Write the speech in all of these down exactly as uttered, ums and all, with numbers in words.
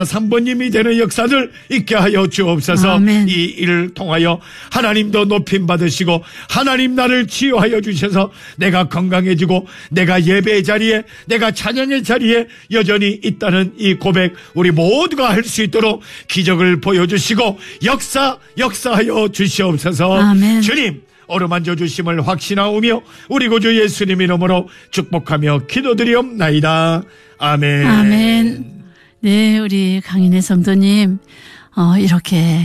삼번님이 되는 역사들 있게 하여 주옵소서. 아멘. 이 일을 통하여 하나님도 높임 받으시고 하나님 나를 치유하여 주셔서 내가 건강해지고 내가 예배의 자리에 내가 찬양의 자리에 여전히 있다는 이 고백 우리 모두가 할 수 있도록 기적을 보여주시고 역사 역사하여 주시옵소서. 아멘. 주님 어루만져 주심을 확신하오며 우리 구주 예수님 이름으로 축복하며 기도드리옵나이다. 아멘. 아멘. 네, 우리 강인혜 성도님, 어, 이렇게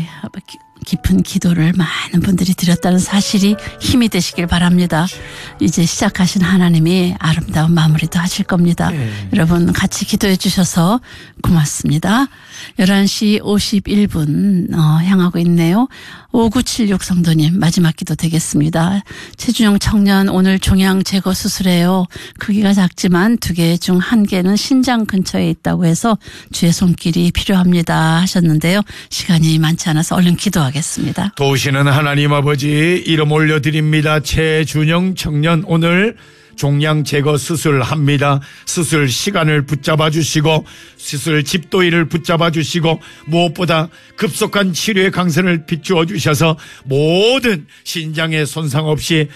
깊은 기도를 많은 분들이 드렸다는 사실이 힘이 되시길 바랍니다. 이제 시작하신 하나님이 아름다운 마무리도 하실 겁니다. 네. 여러분 같이 기도해 주셔서 고맙습니다. 열한 시 오십일 분 어, 향하고 있네요. 오구칠육 성도님 마지막 기도 되겠습니다. 최준영 청년 오늘 종양 제거 수술해요. 크기가 작지만 두 개 중 한 개는 신장 근처에 있다고 해서 주의 손길이 필요합니다 하셨는데요. 시간이 많지 않아서 얼른 기도하겠습니다. 도우시는 하나님 아버지 이름 올려드립니다. 최준영 청년 오늘 종양 제거 수술합니다. 수술 시간을 붙잡아 주시고 수술 집도일을 붙잡아 주시고 무엇보다 급속한 치료의 강선을 비추어 주셔서 모든 신장에 손상 없이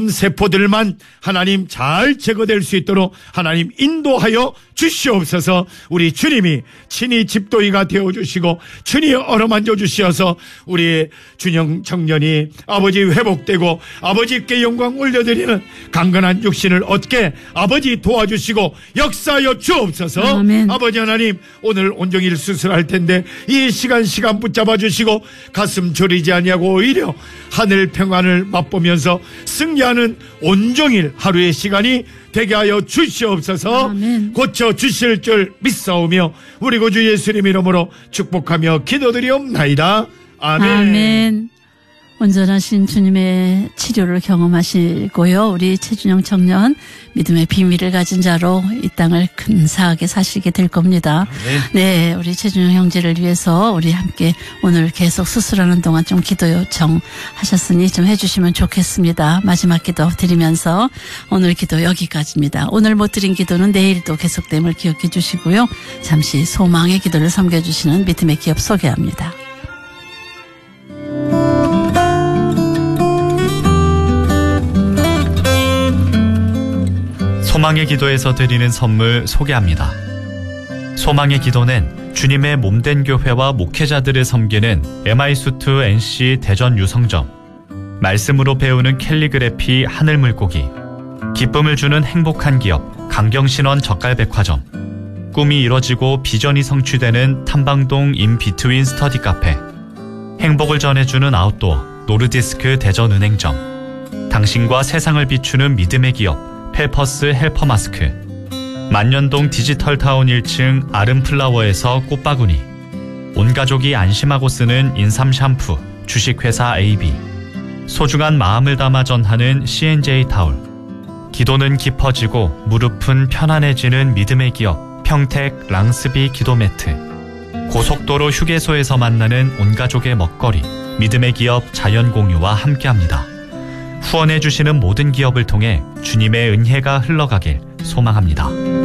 암세포들만 하나님 잘 제거될 수 있도록 하나님 인도하여 주시옵소서. 우리 주님이 친히 집도이가 되어주시고 친히 어루만져 주시어서 우리 준영 청년이 아버지 회복되고 아버지께 영광 올려드리는 강건한 육신을 얻게 아버지 도와주시고 역사하여 주옵소서. 아멘. 아버지 하나님 오늘 온종일 수술할 텐데 이 시간 시간 붙잡아 주시고 가슴 졸이지 아니하고 오히려 하늘 평안을 맛보면서 승리하는 온종일 하루의 시간이 되게 하여 주시옵소서. 아멘. 고쳐 주실 줄 믿사오며 우리 구주 예수님 이름으로 축복하며 기도드리옵나이다. 아멘. 아멘. 온전하신 주님의 치료를 경험하시고요. 우리 최준영 청년 믿음의 비밀을 가진 자로 이 땅을 근사하게 사시게 될 겁니다. 아멘. 네, 우리 최준영 형제를 위해서 우리 함께 오늘 계속 수술하는 동안 좀 기도 요청하셨으니 좀 해주시면 좋겠습니다. 마지막 기도 드리면서 오늘 기도 여기까지입니다. 오늘 못 드린 기도는 내일도 계속됨을 기억해 주시고요. 잠시 소망의 기도를 섬겨주시는 믿음의 기업 소개합니다. 소망의 기도에서 드리는 선물 소개합니다. 소망의 기도는 주님의 몸된 교회와 목회자들을 섬기는 엠아이수트 엔씨 대전 유성점, 말씀으로 배우는 캘리그래피 하늘물고기, 기쁨을 주는 행복한 기업 강경신원 젓갈백화점, 꿈이 이뤄지고 비전이 성취되는 탐방동 인비트윈 스터디 카페, 행복을 전해주는 아웃도어 노르디스크 대전은행점, 당신과 세상을 비추는 믿음의 기업 펠퍼스 헬퍼 마스크, 만년동 디지털타운 일 층 아름플라워에서 꽃바구니, 온가족이 안심하고 쓰는 인삼 샴푸 주식회사 에이비, 소중한 마음을 담아 전하는 씨엔제이 타올, 기도는 깊어지고 무릎은 편안해지는 믿음의 기업 평택 랑스비 기도매트, 고속도로 휴게소에서 만나는 온가족의 먹거리 믿음의 기업 자연공유와 함께합니다. 후원해주시는 모든 기업을 통해 주님의 은혜가 흘러가길 소망합니다.